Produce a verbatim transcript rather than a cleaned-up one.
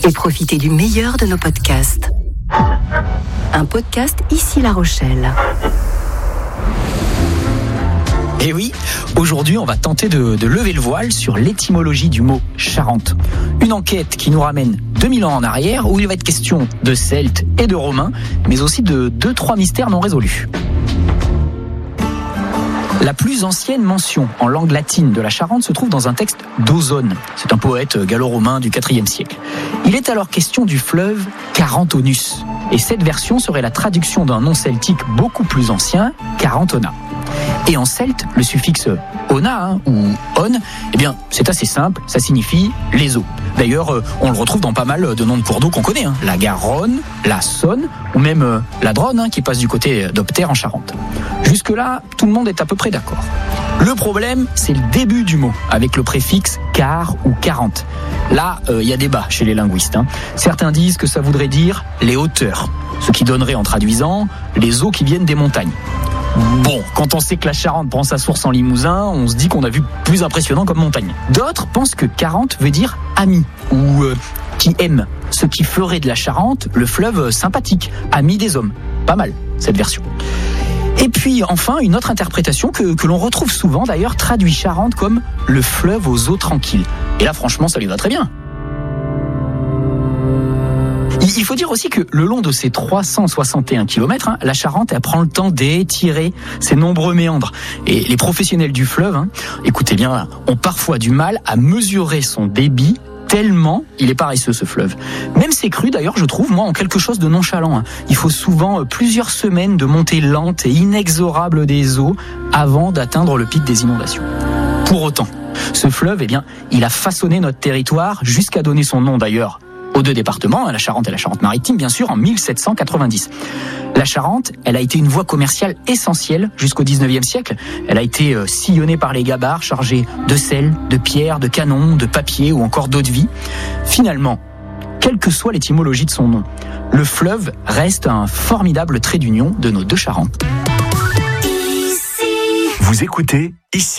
et profitez du meilleur de nos podcasts. Un podcast Ici La Rochelle. Et oui, aujourd'hui, on va tenter de, de lever le voile sur l'étymologie du mot Charente. Une enquête qui nous ramène deux mille ans en arrière, où il va être question de Celtes et de Romains, mais aussi de deux, trois mystères non résolus. La plus ancienne mention en langue latine de la Charente se trouve dans un texte d'Ozone. C'est un poète gallo-romain du quatrième siècle. Il est alors question du fleuve Carentonus. Et cette version serait la traduction d'un nom celtique beaucoup plus ancien, Carentona. Et en celte, le suffixe ona hein, ou on, eh bien, c'est assez simple, ça signifie les eaux. D'ailleurs, euh, on le retrouve dans pas mal de noms de cours d'eau qu'on connaît, hein. La Garonne, la Saône, ou même euh, la Dronne, hein, qui passe du côté d'Opter en Charente. Jusque-là, tout le monde est à peu près d'accord. Le problème, c'est le début du mot, avec le préfixe car ou quarante. Là, il euh, y a débat chez les linguistes. Hein. Certains disent que ça voudrait dire les hauteurs, ce qui donnerait en traduisant les eaux qui viennent des montagnes. Bon, quand on sait que la Charente prend sa source en Limousin, on se dit qu'on a vu plus impressionnant comme montagne. D'autres pensent que quarante veut dire ami, ou euh, qui aime, ce qui ferait de la Charente le fleuve sympathique, ami des hommes. Pas mal, cette version. Et puis enfin, une autre interprétation que, que l'on retrouve souvent d'ailleurs traduit Charente comme le fleuve aux eaux tranquilles. Et là franchement, ça lui va très bien. Il faut dire aussi que le long de ces trois cent soixante et un kilomètres, hein, la Charente, elle prend le temps d'étirer ses nombreux méandres. Et les professionnels du fleuve, hein, écoutez bien, là, ont parfois du mal à mesurer son débit tellement il est paresseux ce fleuve. Même ses crues d'ailleurs, je trouve, moi, en quelque chose de nonchalant. Hein. Il faut souvent plusieurs semaines de montée lente et inexorable des eaux avant d'atteindre le pic des inondations. Pour autant, ce fleuve, eh bien, il a façonné notre territoire jusqu'à donner son nom d'ailleurs aux deux départements, la Charente et la Charente-Maritime, bien sûr, en mille sept cent quatre-vingt-dix. La Charente, elle a été une voie commerciale essentielle jusqu'au dix-neuvième siècle. Elle a été euh, sillonnée par les gabarres chargés de sel, de pierres, de canons, de papier ou encore d'eau de vie. Finalement, quelle que soit l'étymologie de son nom, le fleuve reste un formidable trait d'union de nos deux Charentes. Vous écoutez Ici